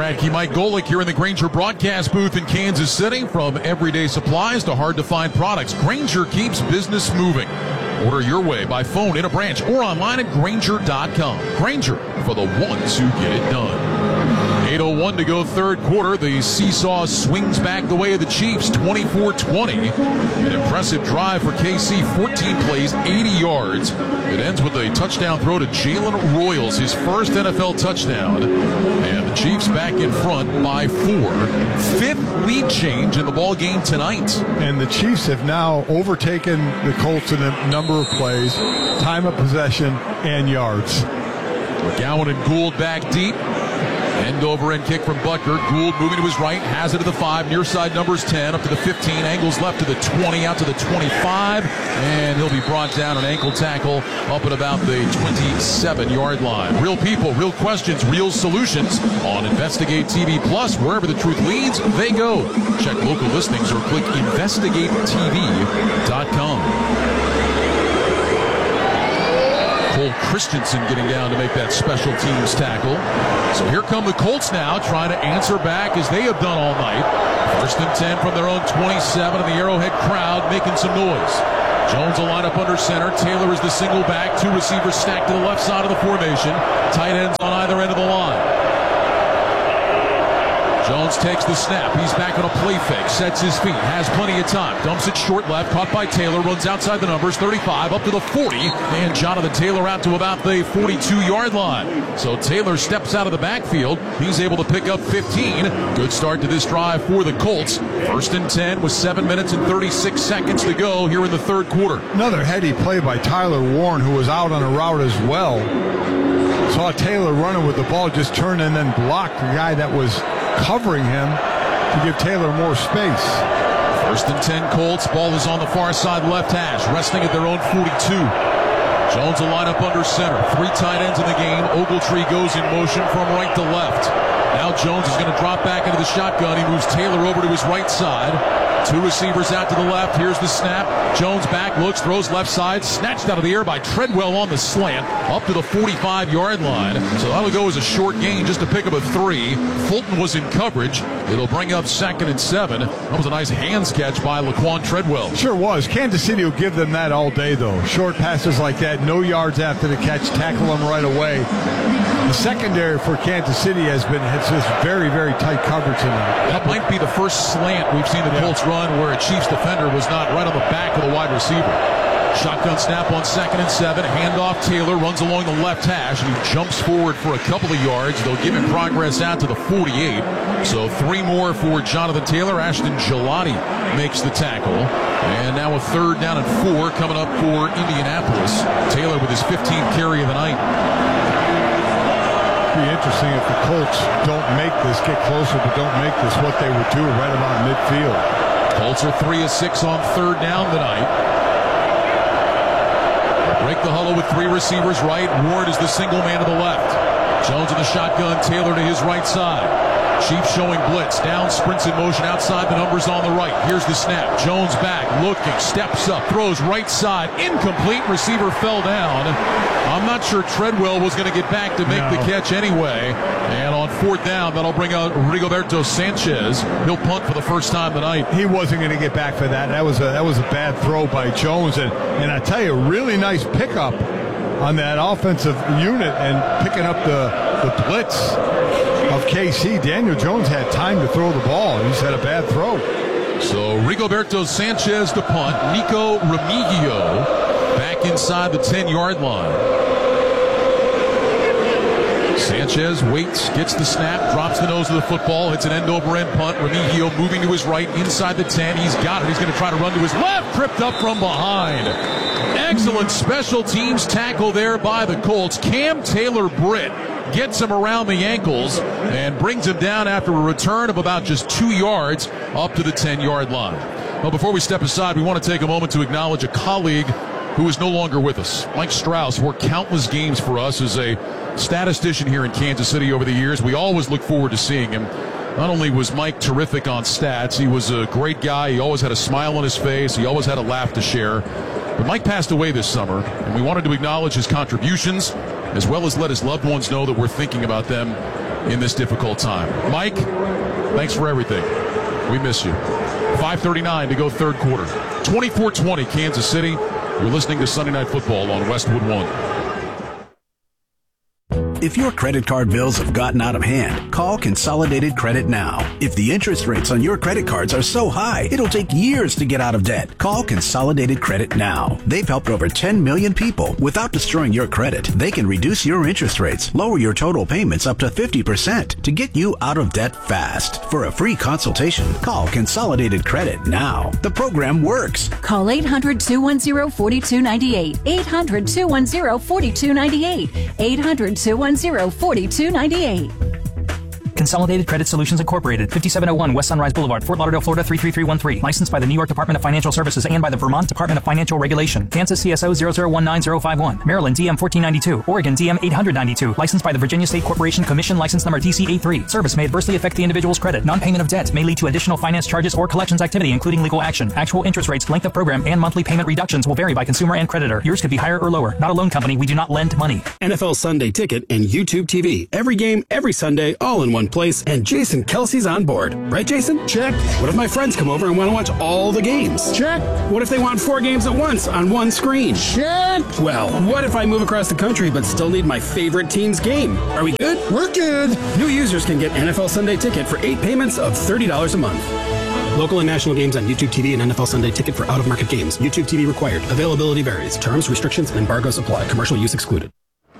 Radke, Mike Golick here in the Grainger broadcast booth in Kansas City. From everyday supplies to hard-to-find products, Grainger keeps business moving. Order your way by phone, in a branch, or online at Grainger.com. Grainger, for the ones who get it done. 8:01 to go third quarter. The seesaw swings back the way of the Chiefs, 24-20. An impressive drive for KC, 14 plays, 80 yards. It ends with a touchdown throw to Jalen Royals, his first NFL touchdown. And the Chiefs back in front by 4. Fifth lead change in the ball game tonight. And the Chiefs have now overtaken the Colts in a number of plays, time of possession, and yards. McGowan and Gould back deep. End over end kick from Butker. Gould moving to his right, has it to the 5, near side numbers 10, up to the 15, angles left to the 20, out to the 25, and he'll be brought down an ankle tackle up at about the 27-yard line. Real people, real questions, real solutions on Investigate TV Plus. Wherever the truth leads, they go. Check local listings or click investigatetv.com. Cole Christensen getting down to make that special teams tackle. So here come the Colts now, trying to answer back as they have done all night. First and 10 from their own 27, and the Arrowhead crowd making some noise. Jones will line up under center. Taylor is the single back. 2 receivers stacked to the left side of the formation. Tight ends on either end of the line. Jones takes the snap. He's back on a play fake. Sets his feet. Has plenty of time. Dumps it short left. Caught by Taylor. Runs outside the numbers. 35 up to the 40. And Jonathan Taylor out to about the 42-yard line. So Taylor steps out of the backfield. He's able to pick up 15. Good start to this drive for the Colts. First and 10 with 7 minutes and 36 seconds to go here in the third quarter. Another heady play by Tyler Warren, who was out on a route as well. Saw Taylor running with the ball, just turned and then blocked the guy that was covering him to give Taylor more space. First and 10 Colts. Ball is on the far side left hash, resting at their own 42. Jones will line up under center. 3 tight ends in the game. Ogletree goes in motion from right to left. Now Jones is going to drop back into the shotgun. He moves Taylor over to his right side. 2 receivers out to the left. Here's the snap. Jones back, looks, throws left side. Snatched out of the air by Treadwell on the slant. Up to the 45-yard line. So that'll go as a short gain just to pick up a 3. Fulton was in coverage. It'll bring up 2nd and 7. That was a nice hands catch by Laquan Treadwell. Sure was. Kansas City will give them that all day, though. Short passes like that, no yards after the catch, tackle them right away. The secondary for Kansas City has just very, very tight coverage tonight. That might be the first slant we've seen the Colts run where a Chiefs defender was not right on the back of the wide receiver. Shotgun snap on 2nd and 7. Handoff. Taylor runs along the left hash, and he jumps forward for a couple of yards. They'll give him progress out to the 48. So 3 more for Jonathan Taylor. Ashton Gelati makes the tackle. And now a 3rd down and 4 coming up for Indianapolis. Taylor with his 15th carry of the night. Be interesting if the Colts don't make this, get closer, but don't make this, what they would do right about midfield. Colts are 3 of 6 on 3rd down tonight. Break the huddle with 3 receivers right. Ward is the single man to the left. Jones in the shotgun. Taylor to his right side. Chiefs showing blitz. Down, sprints in motion outside the numbers on the right. Here's the snap. Jones back, looking, steps up, throws right side. Incomplete. Receiver fell down. I'm not sure Treadwell was going to get back to make the catch anyway. And on 4th down, that'll bring out Rigoberto Sanchez. He'll punt for the first time tonight. He wasn't going to get back for that. That was a bad throw by Jones. And I tell you, really nice pickup on that offensive unit and picking up the blitz of KC. Daniel Jones had time to throw the ball. He just had a bad throw. So Rigoberto Sanchez to punt. Nico Remigio back inside the 10-yard line. Sanchez waits, gets the snap, drops the nose of the football, hits an end-over-end punt. Remigio moving to his right, inside the 10. He's got it. He's going to try to run to his left. Tripped up from behind. Excellent special teams tackle there by the Colts. Cam Taylor-Britt gets him around the ankles and brings him down after a return of about just 2 yards up to the 10-yard line. Well, before we step aside, we want to take a moment to acknowledge a colleague who is no longer with us. Mike Strauss worked countless games for us as a statistician here in Kansas City over the years. We always look forward to seeing him. Not only was Mike terrific on stats, he was a great guy. He always had a smile on his face. He always had a laugh to share. But Mike passed away this summer, and we wanted to acknowledge his contributions as well as let his loved ones know that we're thinking about them in this difficult time. Mike, thanks for everything. We miss you. 5:39 to go third quarter. 24-20 Kansas City. You're listening to Sunday Night Football on Westwood One. If your credit card bills have gotten out of hand, call Consolidated Credit now. If the interest rates on your credit cards are so high, it'll take years to get out of debt. Call Consolidated Credit now. They've helped over 10 million people. Without destroying your credit, they can reduce your interest rates, lower your total payments up to 50% to get you out of debt fast. For a free consultation, call Consolidated Credit now. The program works. Call 800-210-4298. 800-210-4298. 800-210-4298. Consolidated Credit Solutions Incorporated, 5701 West Sunrise Boulevard, Fort Lauderdale, Florida 33313. Licensed by the New York Department of Financial Services and by the Vermont Department of Financial Regulation. Kansas CSO 0019051. Maryland DM 1492. Oregon DM 892. Licensed by the Virginia State Corporation Commission, license number DC83. Service may adversely affect the individual's credit. Non-payment of debt may lead to additional finance charges or collections activity, including legal action. Actual interest rates, length of program, and monthly payment reductions will vary by consumer and creditor. Yours could be higher or lower. Not a loan company. We do not lend money. NFL Sunday Ticket and YouTube TV. Every game, every Sunday, all in one place, and Jason Kelsey's on board. Right, Jason? Check. What if my friends come over and want to watch all the games? Check. What if they want 4 games at once on one screen? Check. Well, what if I move across the country but still need my favorite team's game? Are we good? We're good. New users can get NFL Sunday Ticket for 8 payments of $30 a month. Local and national games on YouTube TV and NFL Sunday Ticket for out-of-market games. YouTube TV required. Availability varies. Terms, restrictions, and embargoes apply. Commercial use excluded.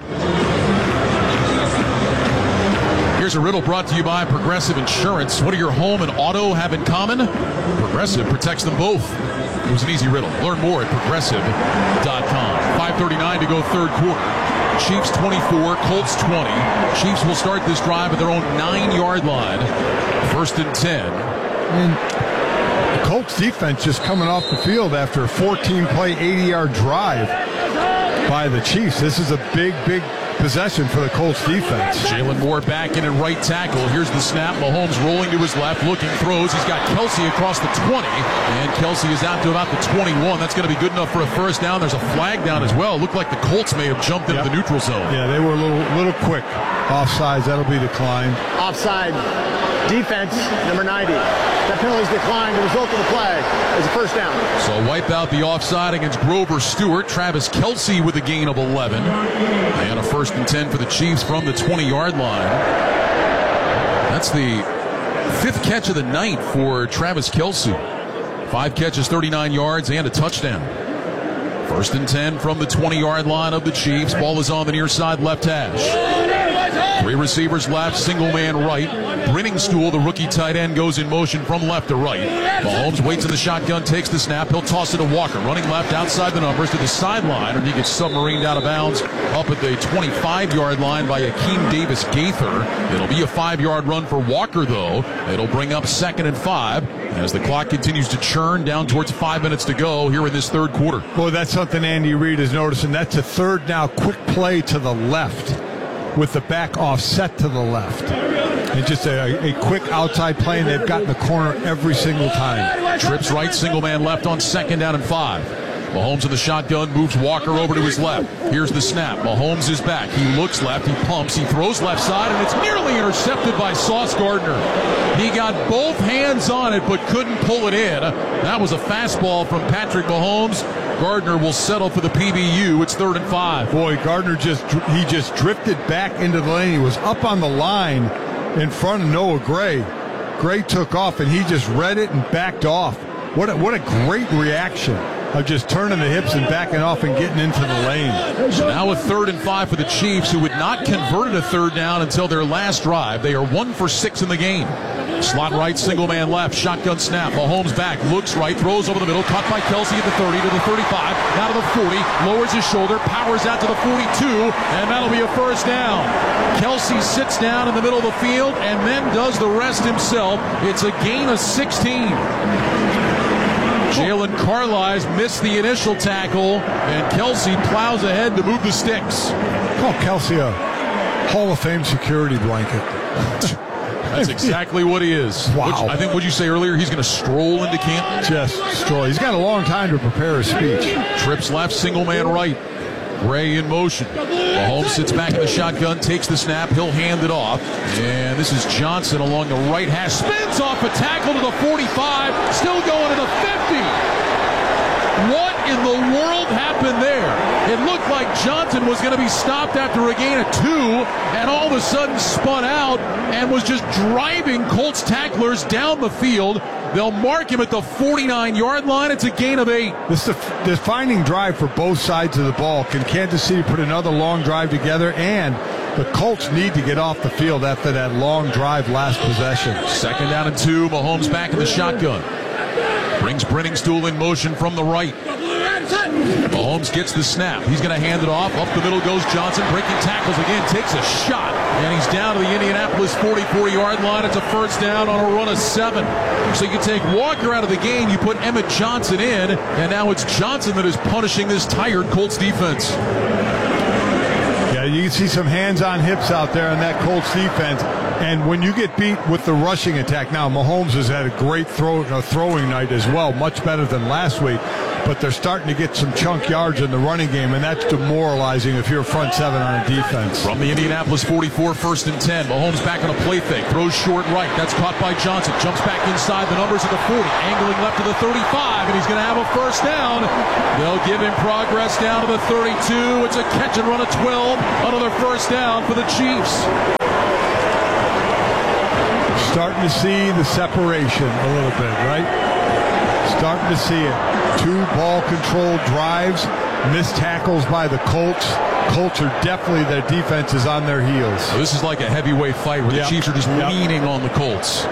Here's a riddle brought to you by Progressive Insurance. What do your home and auto have in common? Progressive protects them both. It was an easy riddle. Learn more at Progressive.com. 5:39 to go third quarter. Chiefs 24, Colts 20. Chiefs will start this drive at their own 9-yard line. 1st and 10. And the Colts defense just coming off the field after a 14-play, 80-yard drive by the Chiefs. This is a big possession for the Colts defense. Jalen Moore back in at right tackle. Here's the snap. Mahomes rolling to his left, looking, throws. He's got Kelsey across the 20, and Kelsey is out to about the 21. That's going to be good enough for a first down. There's a flag down as well. Looked like the Colts may have jumped into the neutral zone. Yeah, they were a little quick. Offsides, that'll be declined. Offside. Defense, number 90. That penalty's declined. The result of the play is a first down. So wipe out the offside against Grover Stewart. Travis Kelsey with a gain of 11. And a 1st and 10 for the Chiefs from the 20-yard line. That's the 5th catch of the night for Travis Kelsey. 5 catches, 39 yards, and a touchdown. 1st and 10 from the 20-yard line of the Chiefs. Ball is on the near side left hash. 3 receivers left, single man right. Brenningstool, the rookie tight end, goes in motion from left to right. Mahomes waits in the shotgun, takes the snap. He'll toss it to Walker, running left outside the numbers to the sideline, and he gets submarined out of bounds up at the 25-yard line by Akeem Davis Gaither. It'll be a 5-yard run for Walker, though. It'll bring up 2nd and 5 as the clock continues to churn down towards 5 minutes to go here in this third quarter. Well, that's something Andy Reid is noticing. That's a third now, quick play to the left with the back offset to the left. And just a quick outside play, and they've gotten the corner every single time. Trips right, single man left on 2nd down and 5. Mahomes in the shotgun, moves Walker over to his left. Here's the snap. Mahomes is back. He looks left, he pumps, he throws left side, and it's nearly intercepted by Sauce Gardner. He got both hands on it, but couldn't pull it in. That was a fastball from Patrick Mahomes. Gardner will settle for the PBU. It's 3rd and 5. Boy, Gardner just drifted back into the lane. He was up on the line in front of Noah Gray. Gray took off, and he just read it and backed off. What a great reaction of just turning the hips and backing off and getting into the lane. So now a 3rd and 5 for the Chiefs, who had not converted a 3rd down until their last drive. They are 1 for 6 in the game. Slot right, single man left, shotgun snap. Mahomes back, looks right, throws over the middle, caught by Kelsey at the 30 to the 35, now to the 40, lowers his shoulder, powers out to the 42, and that'll be a first down. Kelsey sits down in the middle of the field and then does the rest himself. It's a gain of 16. Jalen Carlisle missed the initial tackle, and Kelsey plows ahead to move the sticks. Call Kelsey a Hall of Fame security blanket. That's exactly what he is. Wow. I think, what'd you say earlier? He's going to stroll into camp? Just stroll. He's got a long time to prepare his speech. Trips left, single man right. Ray in motion. Mahomes sits back in the shotgun, takes the snap. He'll hand it off. And this is Johnson along the right hash. Spins off a tackle to the 45. Still going to the 50. What in the world happened there? It looked like Johnson was going to be stopped after a gain of 2, and all of a sudden spun out and was just driving Colts tacklers down the field. They'll mark him at the 49-yard line. It's a gain of 8. This is a defining drive for both sides of the ball. Can Kansas City put another long drive together? And the Colts need to get off the field after that long drive last possession. 2nd down and 2. Mahomes back in the shotgun. Brings Brenningstool in motion from the right. Mahomes gets the snap. He's going to hand it off. Up the middle goes Johnson. Breaking tackles again. Takes a shot. And he's down to the Indianapolis 44-yard line. It's a 1st down on a run of 7. So you take Walker out of the game. You put Emmett Johnson in. And now it's Johnson that is punishing this tired Colts defense. Yeah, you can see some hands on hips out there on that Colts defense. And when you get beat with the rushing attack, now Mahomes has had a great throwing night as well, much better than last week. But they're starting to get some chunk yards in the running game, and that's demoralizing if you're front 7 on a defense. From the Indianapolis 44, 1st and 10. Mahomes back on a play fake. Throws short right. That's caught by Johnson. Jumps back inside the numbers at the 40. Angling left to the 35, and he's going to have a 1st down. They'll give him progress down to the 32. It's a catch and run of 12. Another 1st down for the Chiefs. Starting to see the separation a little bit, right? Starting to see it. 2 ball-controlled drives, missed tackles by the Colts. Colts are definitely, their defense is on their heels. So this is like a heavyweight fight where the Chiefs are just leaning on the Colts.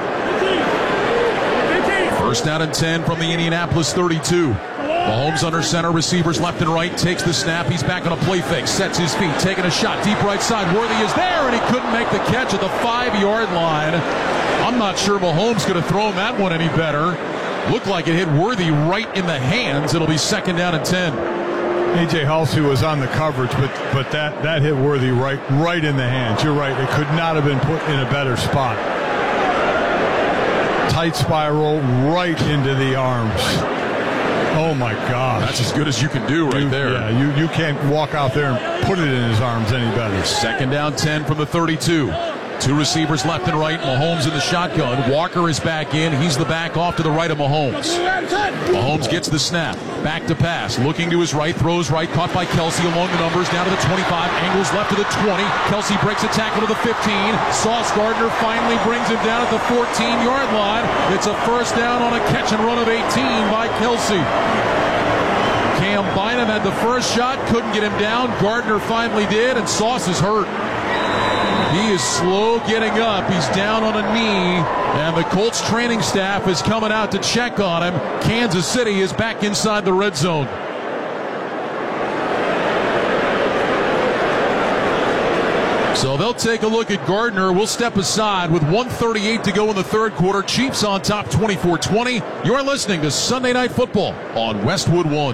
1st down and 10 from the Indianapolis 32. Mahomes under center, receivers left and right, takes the snap. He's back on a play fake, sets his feet, taking a shot, deep right side. Worthy is there, and he couldn't make the catch at the 5-yard line. I'm not sure Mahomes could have thrown that one any better. Looked like it hit Worthy right in the hands. It'll be 2nd down and 10. A.J. Halsey was on the coverage, but that hit Worthy right in the hands. You're right. It could not have been put in a better spot. Tight spiral right into the arms. Oh, my gosh. That's as good as you can do there. Yeah, you can't walk out there and put it in his arms any better. 2nd down 10 from the 32. 2 receivers left and right. Mahomes in the shotgun. Walker is back in. He's the back off to the right of Mahomes. Mahomes gets the snap. Back to pass. Looking to his right. Throws right. Caught by Kelsey along the numbers. Down to the 25. Angles left to the 20. Kelsey breaks a tackle to the 15. Sauce Gardner finally brings him down at the 14-yard line. It's a 1st down on a catch and run of 18 by Kelsey. Cam Bynum had the first shot. Couldn't get him down. Gardner finally did, and Sauce is hurt. He is slow getting up. He's down on a knee, and the Colts training staff is coming out to check on him. Kansas City is back inside the red zone. So they'll take a look at Gardner. We'll step aside with 1:38 to go in the 3rd quarter. Chiefs on top 24-20. You're listening to Sunday Night Football on Westwood One.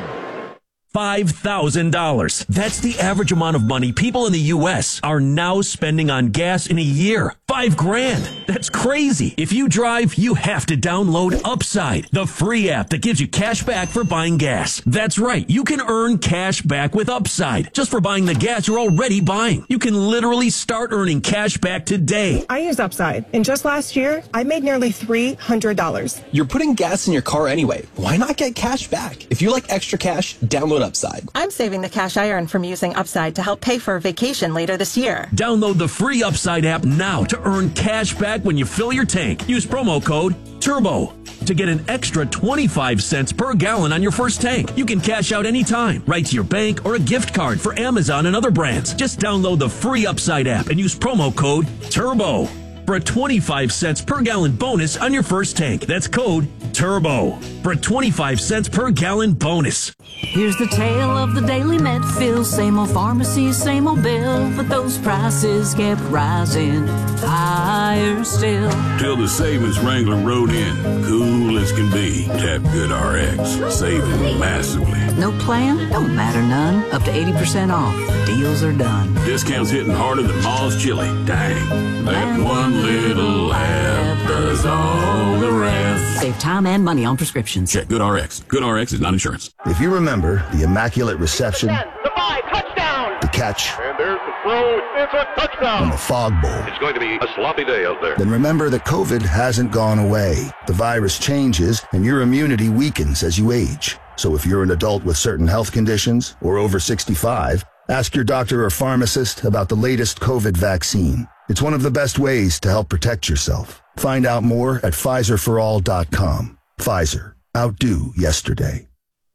$5,000. That's the average amount of money people in the U.S. are now spending on gas in a year. $5,000. That's crazy. If you drive, you have to download Upside, the free app that gives you cash back for buying gas. That's right. You can earn cash back with Upside just for buying the gas you're already buying. You can literally start earning cash back today. I use Upside, and just last year, I made nearly $300. You're putting gas in your car anyway. Why not get cash back? If you like extra cash, download Upside. I'm saving the cash I earn from using Upside to help pay for a vacation later this year. Download the free Upside app now to earn cash back when you fill your tank. Use promo code TURBO to get an extra 25 cents per gallon on your first tank. You can cash out anytime, right to your bank or a gift card for Amazon and other brands. Just download the free Upside app and use promo code TURBO for a 25 cents per gallon bonus on your first tank. That's code TURBO for a 25 cents per gallon bonus. Here's the tale of the daily Medfill. Same old pharmacy, same old bill, but those prices kept rising higher still. Till the savings Wrangler rode in, cool as can be. Tap Good RX, saving massively. No plan? Don't matter none. Up to 80% off. Deals are done. Discounts hitting harder than Ma's chili. Dang. That one little app does all the rest. Save time and money on prescriptions. Check GoodRx. GoodRx is not insurance. If you remember the immaculate reception, The 5, touchdown. the catch, And there's the throw. It's a touchdown. and the fog bowl, It's going to be a sloppy day out there. then remember that COVID hasn't gone away. The virus changes and your immunity weakens as you age. So if you're an adult with certain health conditions or over 65, ask your doctor or pharmacist about the latest COVID vaccine. It's one of the best ways to help protect yourself. Find out more at PfizerForAll.com. Pfizer. Outdo yesterday.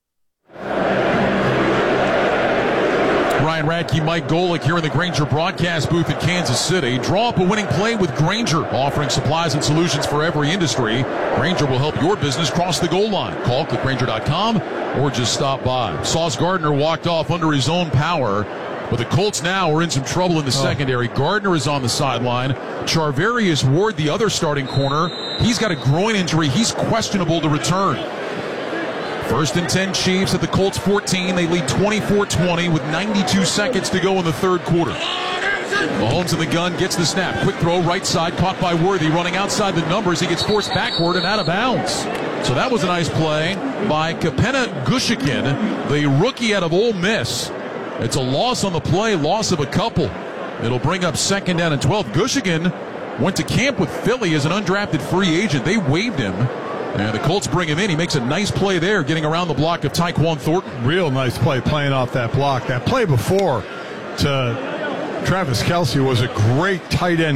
Ryan Radke, Mike Golick here in the Grainger broadcast booth in Kansas City. Draw up a winning play with Grainger, offering supplies and solutions for every industry. Grainger will help your business cross the goal line. Call clickgrainger.com or just stop by. Sauce Gardner walked off under his own power, but the Colts now are in some trouble in the secondary. Gardner is on the sideline. Charvarius Ward, the other starting corner, he's got a groin injury. He's questionable to return. 1st and 10 Chiefs at the Colts 14. They lead 24-20 with 92 seconds to go in the third quarter. Mahomes in the gun, gets the snap. Quick throw, right side, caught by Worthy, running outside the numbers. He gets forced backward and out of bounds. So that was a nice play by Kapena Gushikin, the rookie out of Ole Miss. It's a loss on the play, loss of a couple. It'll bring up 2nd down and 12. Gushikin went to camp with Philly as an undrafted free agent. They waived him. And the Colts bring him in. He makes a nice play there, getting around the block of Tyquan Thornton. Real nice play playing off that block. That play before to Travis Kelce was a great tight end